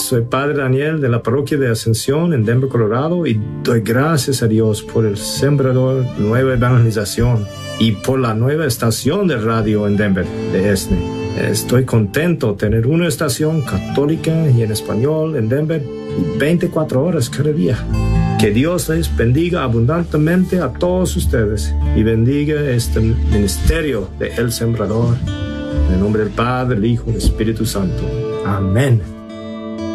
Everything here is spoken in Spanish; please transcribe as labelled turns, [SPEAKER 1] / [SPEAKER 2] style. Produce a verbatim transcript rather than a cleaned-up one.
[SPEAKER 1] soy Padre Daniel de la Parroquia de Ascensión en Denver, Colorado, y doy gracias a Dios por el Sembrador Nueva Evangelización y por la nueva estación de radio en Denver, de ESNE. Estoy contento de tener una estación católica y en español en Denver y veinticuatro horas cada día. Que Dios les bendiga abundantemente a todos ustedes y bendiga este ministerio de El Sembrador. En el nombre del Padre, del Hijo y del Espíritu Santo. Amén.